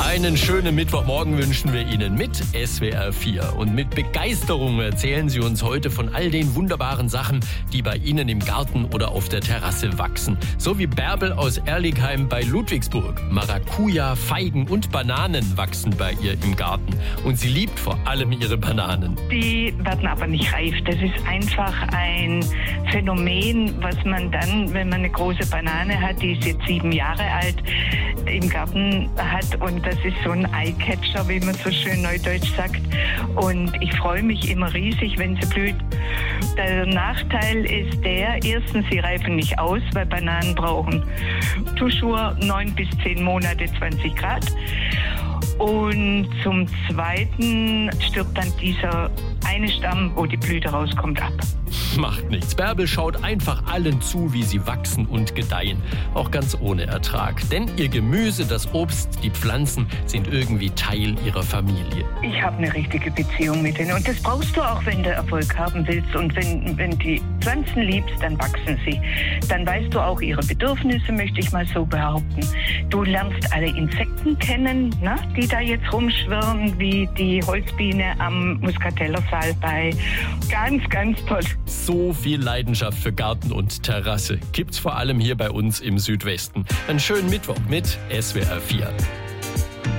Einen schönen Mittwochmorgen wünschen wir Ihnen mit SWR 4. Und mit Begeisterung erzählen Sie uns heute von all den wunderbaren Sachen, die bei Ihnen im Garten oder auf der Terrasse wachsen. So wie Bärbel aus Erligheim bei Ludwigsburg. Maracuja, Feigen und Bananen wachsen bei ihr im Garten. Und sie liebt vor allem ihre Bananen. Die werden aber nicht reif. Das ist einfach ein Phänomen, was man dann, wenn man eine große Banane hat, die ist jetzt 7 Jahre alt, im Garten hat. Und das ist so ein Eyecatcher, wie man so schön neudeutsch sagt. Und ich freue mich immer riesig, wenn sie blüht. Der Nachteil ist der, erstens, sie reifen nicht aus, weil Bananen brauchen toujours 9 bis 10 Monate, 20 Grad. Und zum Zweiten stirbt dann dieser eine Stamm, wo die Blüte rauskommt, ab. Macht nichts. Bärbel schaut einfach allen zu, wie sie wachsen und gedeihen. Auch ganz ohne Ertrag. Denn ihr Gemüse, das Obst, die Pflanzen sind irgendwie Teil ihrer Familie. Ich habe eine richtige Beziehung mit denen. Und das brauchst du auch, wenn du Erfolg haben willst. Und wenn die Pflanzen liebst, dann wachsen sie. Dann weißt du auch ihre Bedürfnisse, möchte ich mal so behaupten. Du lernst alle Insekten kennen, ne, die da jetzt rumschwirren, wie die Holzbiene am Muscateller Salbei. Ganz, ganz toll. So viel Leidenschaft für Garten und Terrasse gibt's vor allem hier bei uns im Südwesten. Einen schönen Mittwoch mit SWR 4.